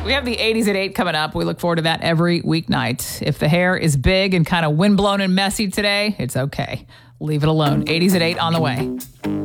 We have the 80s at 8 coming up. We look forward to that every weeknight. If the hair is big and kind of windblown and messy today, it's okay. Leave it alone. 80s at 8 on the way.